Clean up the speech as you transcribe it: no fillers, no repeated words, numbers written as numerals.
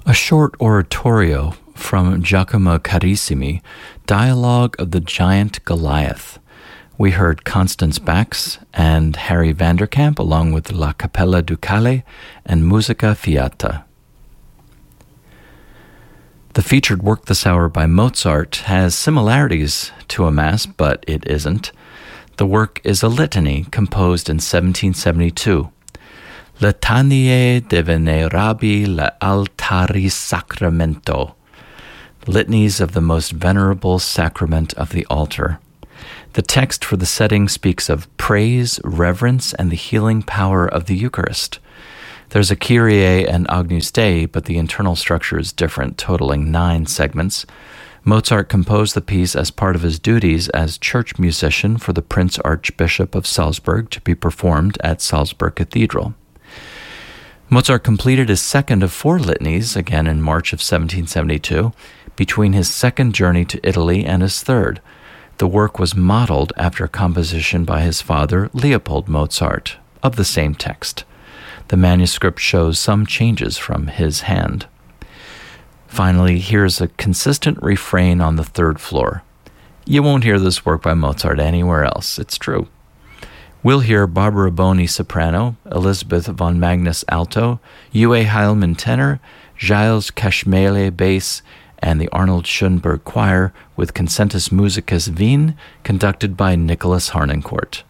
A short oratorio from Giacomo Carissimi, Dialogue of the Giant Goliath. We heard Constance Bax and Harry Vanderkamp along with La Capella Ducale and Musica Fiata. The featured work this hour by Mozart has similarities to a mass, but it isn't. The work is a litany composed in 1772. Litanie de Venerabi l'Altari Sacramento. Litanies of the most venerable sacrament of the altar. The text for the setting speaks of praise, reverence, and the healing power of the Eucharist. There's a Kyrie and Agnus Dei, but the internal structure is different, totaling 9 segments. Mozart composed the piece as part of his duties as church musician for the Prince Archbishop of Salzburg to be performed at Salzburg Cathedral. Mozart completed his second of 4 litanies, again in March of 1772, between his second journey to Italy and his third. The work was modeled after a composition by his father, Leopold Mozart, of the same text. The manuscript shows some changes from his hand. Finally, here's a consistent refrain on the third floor. You won't hear this work by Mozart anywhere else. It's true. We'll hear Barbara Boni soprano, Elizabeth von Magnus alto, Uwe Heilmann tenor, Giles Kashmele bass, and the Arnold Schoenberg Choir with Concentus Musicus Wien, conducted by Nicholas Harnoncourt.